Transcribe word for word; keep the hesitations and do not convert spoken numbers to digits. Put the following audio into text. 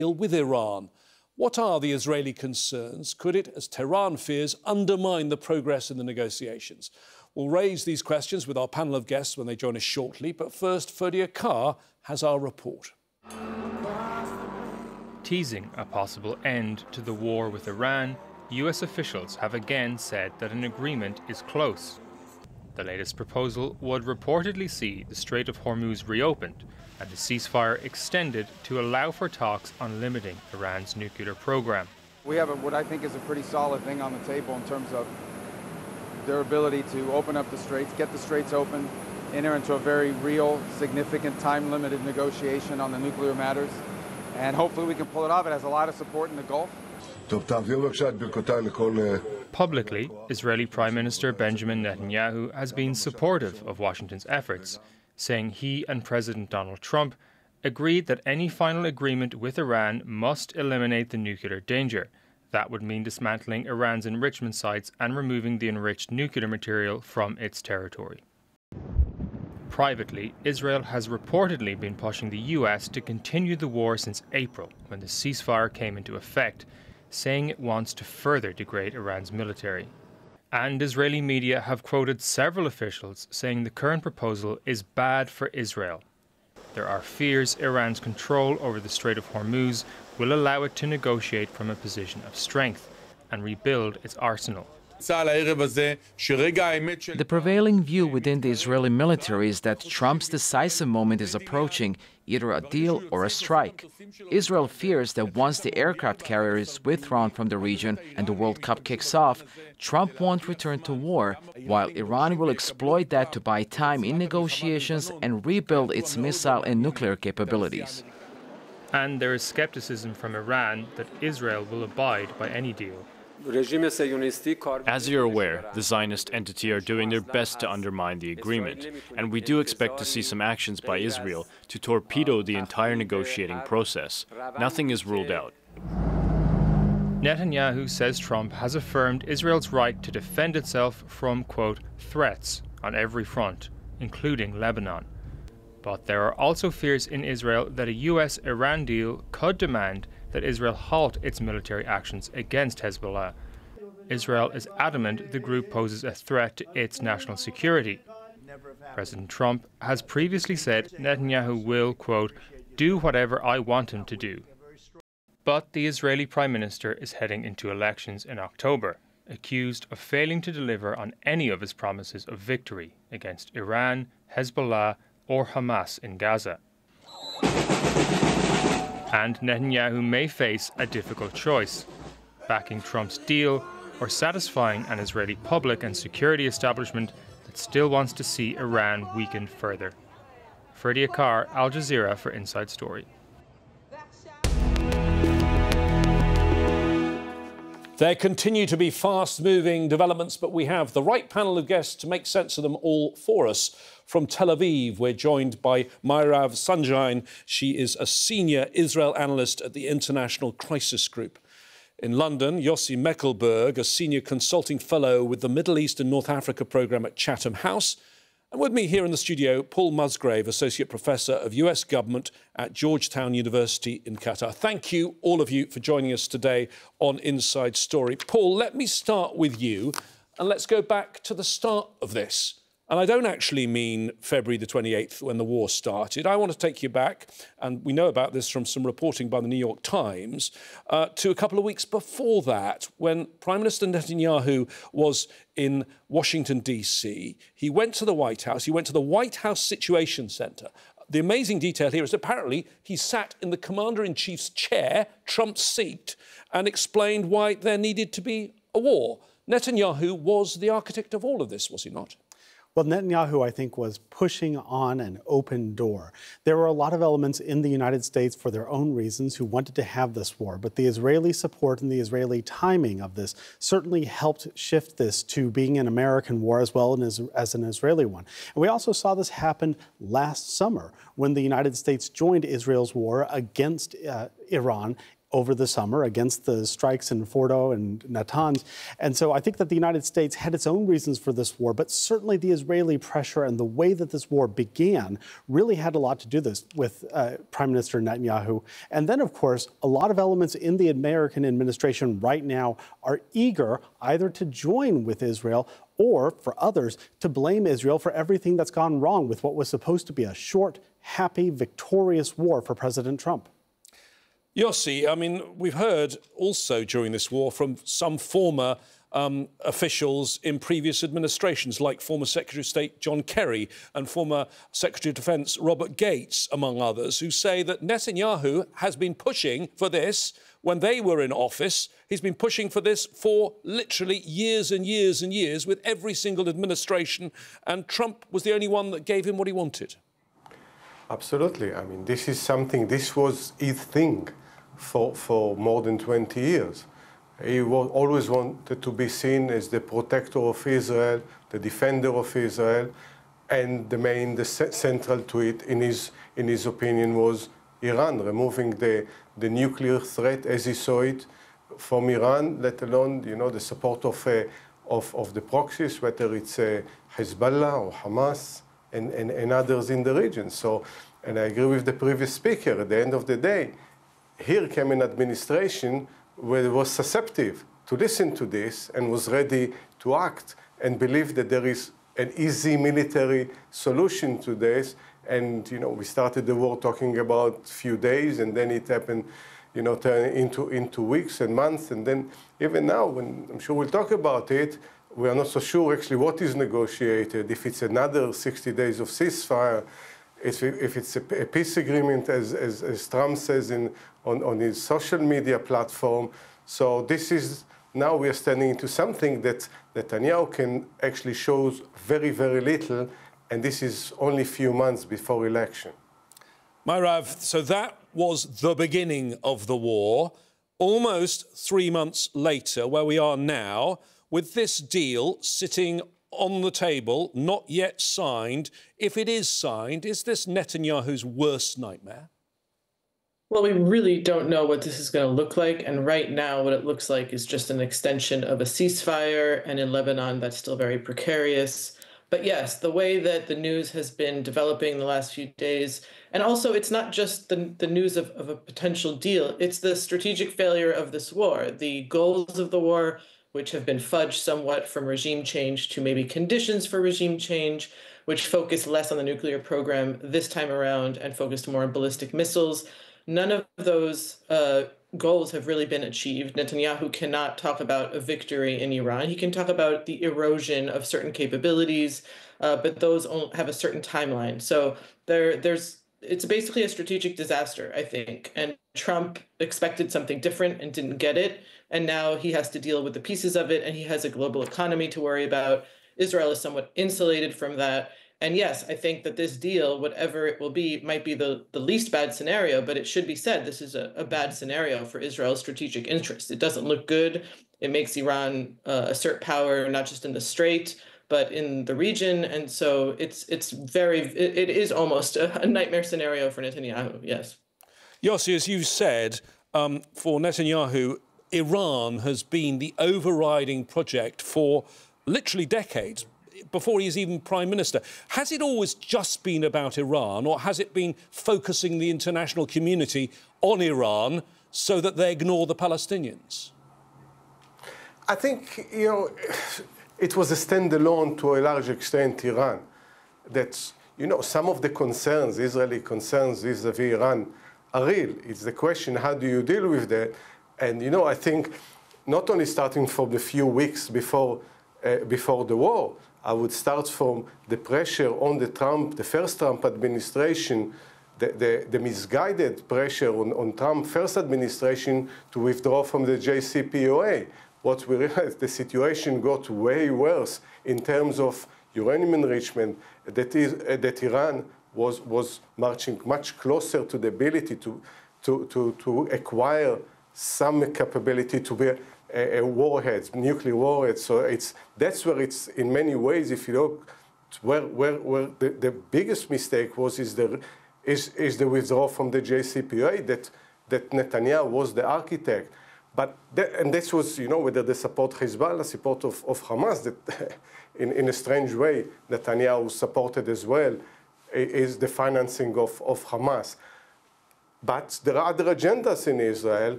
with Iran. What are the Israeli concerns? Could it, as Tehran fears, undermine the progress in the negotiations? We'll raise these questions with our panel of guests when they join us shortly. But first, Ferdia Carr has our report. Teasing a possible end to the war with Iran, U S officials have again said that an agreement is close. The latest proposal would reportedly see the Strait of Hormuz reopened and the ceasefire extended to allow for talks on limiting Iran's nuclear program. We have a, what I think is a pretty solid thing on the table in terms of their ability to open up the straits, get the straits open, enter into a very real, significant, time-limited negotiation on the nuclear matters, and hopefully we can pull it off. It has a lot of support in the Gulf. Publicly, Israeli Prime Minister Benjamin Netanyahu has been supportive of Washington's efforts, saying he and President Donald Trump agreed that any final agreement with Iran must eliminate the nuclear danger. That would mean dismantling Iran's enrichment sites and removing the enriched nuclear material from its territory. Privately, Israel has reportedly been pushing the U S to continue the war since April, when the ceasefire came into effect, saying it wants to further degrade Iran's military. And Israeli media have quoted several officials saying the current proposal is bad for Israel. There are fears Iran's control over the Strait of Hormuz will allow it to negotiate from a position of strength and rebuild its arsenal. The prevailing view within the Israeli military is that Trump's decisive moment is approaching, either a deal or a strike. Israel fears that once the aircraft carrier is withdrawn from the region and the World Cup kicks off, Trump won't return to war, while Iran will exploit that to buy time in negotiations and rebuild its missile and nuclear capabilities. And there is skepticism from Iran that Israel will abide by any deal. As you're aware, the Zionist entity are doing their best to undermine the agreement, and we do expect to see some actions by Israel to torpedo the entire negotiating process. Nothing is ruled out. Netanyahu says Trump has affirmed Israel's right to defend itself from, quote, threats on every front, including Lebanon. But there are also fears in Israel that a U S Iran deal could demand that Israel halt its military actions against Hezbollah. Israel is adamant the group poses a threat to its national security. President Trump has previously said Netanyahu will, quote, do whatever I want him to do. But the Israeli Prime Minister is heading into elections in October, accused of failing to deliver on any of his promises of victory against Iran, Hezbollah, or Hamas in Gaza. And Netanyahu may face a difficult choice: backing Trump's deal or satisfying an Israeli public and security establishment that still wants to see Iran weakened further. Ferdia Carr, Al Jazeera for Inside Story. There continue to be fast-moving developments, but we have the right panel of guests to make sense of them all for us. From Tel Aviv, we're joined by Mayrav Sanjayan. She is a senior Israel analyst at the International Crisis Group. In London, Yossi Meckelberg, a senior consulting fellow with the Middle East and North Africa programme at Chatham House. And with me here in the studio, Paul Musgrave, Associate Professor of U S Government at Georgetown University in Qatar. Thank you, all of you, for joining us today on Inside Story. Paul, let me start with you, and let's go back to the start of this. And I don't actually mean February the twenty-eighth, when the war started. I want to take you back, and we know about this from some reporting by the New York Times, uh, to a couple of weeks before that, when Prime Minister Netanyahu was in Washington, D C. He went to the White House. He went to the White House Situation Center. The amazing detail here is apparently he sat in the Commander-in-Chief's chair, Trump's seat, and explained why there needed to be a war. Netanyahu was the architect of all of this, was he not? Well, Netanyahu, I think, was pushing on an open door. There were a lot of elements in the United States, for their own reasons, who wanted to have this war. But the Israeli support and the Israeli timing of this certainly helped shift this to being an American war as well as, as an Israeli one. And we also saw this happen last summer when the United States joined Israel's war against uh, Iran over the summer against the strikes in Fordo and Natanz. And so I think that the United States had its own reasons for this war, but certainly the Israeli pressure and the way that this war began really had a lot to do this with uh, Prime Minister Netanyahu. And then, of course, a lot of elements in the American administration right now are eager either to join with Israel or, for others, to blame Israel for everything that's gone wrong with what was supposed to be a short, happy, victorious war for President Trump. Yossi, I mean, we've heard also during this war from some former um, officials in previous administrations, like former Secretary of State John Kerry and former Secretary of Defence Robert Gates, among others, who say that Netanyahu has been pushing for this when they were in office. He's been pushing for this for literally years and years and years with every single administration, and Trump was the only one that gave him what he wanted. Absolutely. I mean, this is something, this was his thing for, for more than twenty years. He always wanted to be seen as the protector of Israel, the defender of Israel, and the main, the central to it, in his, in his opinion, was Iran, removing the, the nuclear threat as he saw it from Iran, let alone, you know, the support of, uh, of, of the proxies, whether it's uh, Hezbollah or Hamas, And, and, and others in the region. So, and I agree with the previous speaker, at the end of the day, here came an administration where it was susceptible to listen to this and was ready to act and believe that there is an easy military solution to this. And, you know, we started the war talking about a few days, and then it happened, you know, turn into, into weeks and months. And then even now, when I'm sure we'll talk about it, we are not so sure actually what is negotiated, if it's another sixty days of ceasefire, if, if it's a, a peace agreement, as, as, as Trump says in, on, on his social media platform. So this is, now we are standing into something that Netanyahu can actually show very, very little, and this is only a few months before election. Myrav, so that was the beginning of the war. Almost three months later, where we are now, with this deal sitting on the table, not yet signed, if it is signed, is this Netanyahu's worst nightmare? Well, we really don't know what this is going to look like. And right now, what it looks like is just an extension of a ceasefire. And in Lebanon, that's still very precarious. But yes, the way that the news has been developing the last few days, and also it's not just the, the news of, of a potential deal, it's the strategic failure of this war. The goals of the war, which have been fudged somewhat from regime change to maybe conditions for regime change, which focus less on the nuclear program this time around and focused more on ballistic missiles. None of those uh, goals have really been achieved. Netanyahu cannot talk about a victory in Iran. He can talk about the erosion of certain capabilities, uh, but those have a certain timeline. So there, there's it's basically a strategic disaster, I think. And Trump expected something different and didn't get it. And now he has to deal with the pieces of it, and he has a global economy to worry about. Israel is somewhat insulated from that. And yes, I think that this deal, whatever it will be, might be the, the least bad scenario, but it should be said this is a, a bad scenario for Israel's strategic interests. It doesn't look good. It makes Iran uh, assert power, not just in the Strait, but in the region. And so it's it's very, it, it is almost a, a nightmare scenario for Netanyahu, yes. Yossi, as you said, um, for Netanyahu, Iran has been the overriding project for literally decades, before he's even prime minister. Has it always just been about Iran, or has it been focusing the international community on Iran so that they ignore the Palestinians? I think, you know, it was a standalone to a large extent, Iran. That, you know, some of the concerns, Israeli concerns vis-a-vis Iran are real. It's the question, how do you deal with that? And, you know, I think not only starting from the few weeks before, uh, before the war, I would start from the pressure on the Trump, the first Trump administration, the, the, the misguided pressure on, on Trump first administration to withdraw from the J C P O A. What we realized, the situation got way worse in terms of uranium enrichment, that, is, uh, that Iran was, was marching much closer to the ability to, to, to, to acquire some capability to be a, a warheads, nuclear warheads. So it's, that's where it's, in many ways, if you look, where, where, where the, the biggest mistake was is the, is, is the withdrawal from the J C P O A that, that Netanyahu was the architect. But th and this was, you know, whether they support Hezbollah, support of, of Hamas, that in, in a strange way, Netanyahu supported as well, is the financing of, of Hamas. But there are other agendas in Israel